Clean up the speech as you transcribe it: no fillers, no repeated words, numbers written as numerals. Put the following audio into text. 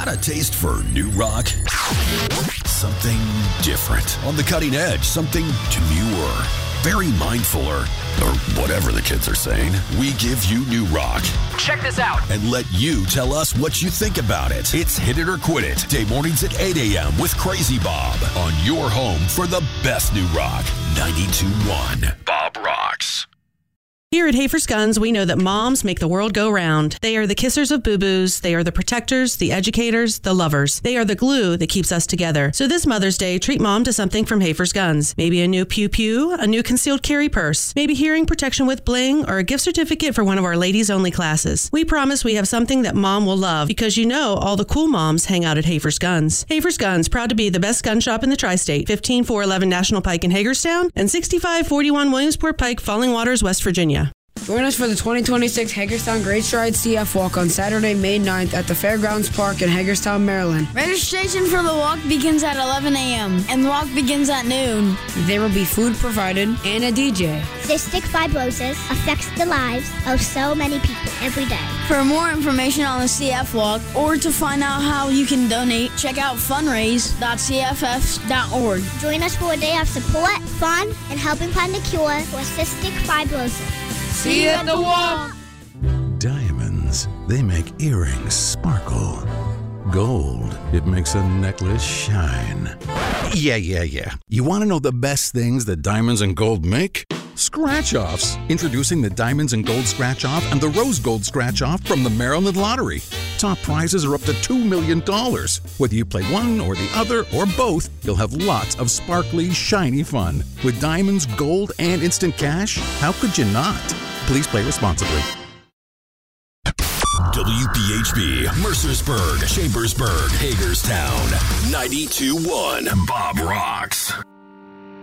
Got a taste for new rock? Something different. On the cutting edge, something demure. Very mindful or whatever the kids are saying. We give you new rock. Check this out. And let you tell us what you think about it. It's Hit It or Quit It. Day mornings at 8 a.m. with Crazy Bob on your home for the best new rock. 92.1 Bob Rocks. Here at Hafer's Guns, we know that moms make the world go round. They are the kissers of boo-boos. They are the protectors, the educators, the lovers. They are the glue that keeps us together. So this Mother's Day, treat mom to something from Hafer's Guns. Maybe a new pew-pew, a new concealed carry purse, maybe hearing protection with bling, or a gift certificate for one of our ladies-only classes. We promise we have something that mom will love because you know all the cool moms hang out at Hafer's Guns. Hafer's Guns, proud to be the best gun shop in the tri-state. 15411 National Pike in Hagerstown and 6541 Williamsport Pike, Falling Waters, West Virginia. Join us for the 2026 Hagerstown Great Stride CF Walk on Saturday, May 9th at the Fairgrounds Park in Hagerstown, Maryland. Registration for the walk begins at 11 a.m. and the walk begins at noon. There will be food provided and a DJ. Cystic fibrosis affects the lives of so many people every day. For more information on the CF Walk or to find out how you can donate, check out fundraise.cff.org. Join us for a day of support, fun, and helping find a cure for cystic fibrosis. See you at the walk. Diamonds, they make earrings sparkle. Gold, it makes a necklace shine. Yeah. You want to know the best things that diamonds and gold make? Scratch-offs. Introducing the Diamonds and Gold Scratch-Off and the Rose Gold Scratch-Off from the Maryland Lottery. Top prizes are up to $2 million. Whether you play one or the other or both, you'll have lots of sparkly, shiny fun. With diamonds, gold, and instant cash, how could you not? Please play responsibly. WPHB, Mercersburg, Chambersburg, Hagerstown, 92.1 Bob Rocks.